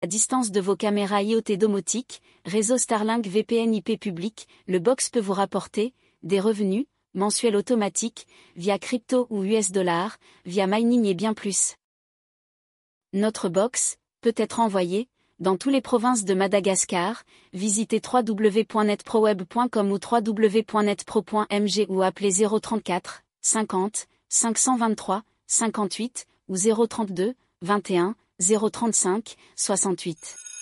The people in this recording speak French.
À distance de vos caméras IoT domotiques, réseau Starlink VPN IP public, le box peut vous rapporter des revenus mensuels automatiques via crypto ou US dollars, via mining et bien plus. Notre box peut être envoyé dans toutes les provinces de Madagascar. Visitez www.netproweb.com ou www.netpro.mg ou appelez 034 50 523 58 ou 032 21 035 68.